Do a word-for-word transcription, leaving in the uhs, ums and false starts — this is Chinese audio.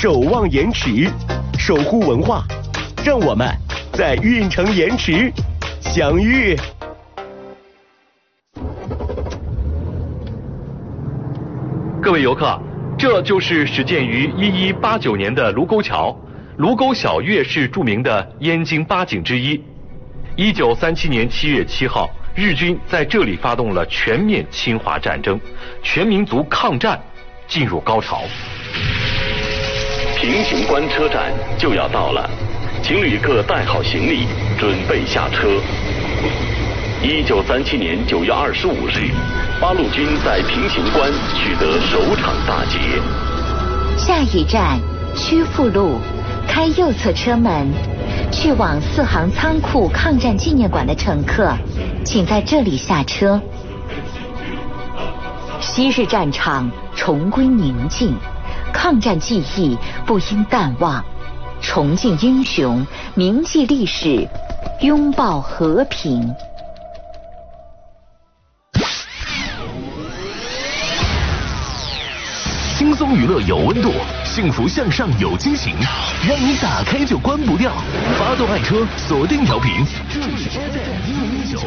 守望延迟，守护文化，让我们在运城延迟相遇。 各位游客，这就是始建于一一八九年的卢沟桥。卢沟晓月是著名的燕京八景之一。一九三七年七月七号，日军在这里发动了全面侵华战争，全民族抗战进入高潮。 平型关车站就要到了，请旅客带好行李，准备下车。一九三七年九月二十五日，八路军在平型关取得首场大捷。 下一站曲阜路，开右侧车门，去往四行仓库抗战纪念馆的乘客，请在这里下车。昔日战场重归宁静，抗战记忆不应淡忘，重敬英雄，铭记历史，拥抱和平。 轻松娱乐有温度，幸福向上有惊喜，让你打开就关不掉。发动爱车，锁定调频，这里是 F M 一零一九。